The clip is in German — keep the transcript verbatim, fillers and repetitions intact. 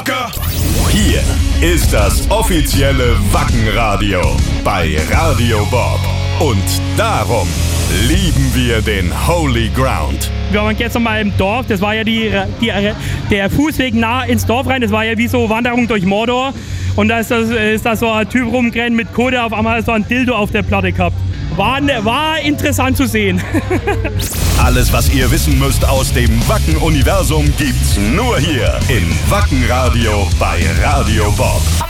Wacker? Hier ist das offizielle Wackenradio bei Radio Bob. Und darum lieben wir den Holy Ground. Wir waren gestern mal im Dorf, das war ja die, die, der Fußweg nah ins Dorf rein, das war ja wie so Wanderung durch Mordor. Und da ist, das, ist da so ein Typ rumgerannt mit Kohle, auf einmal so ein Dildo auf der Platte gehabt. War, war interessant zu sehen. Alles, was ihr wissen müsst aus dem Wacken-Universum, gibt's nur hier im Wackenradio bei Radio Bob.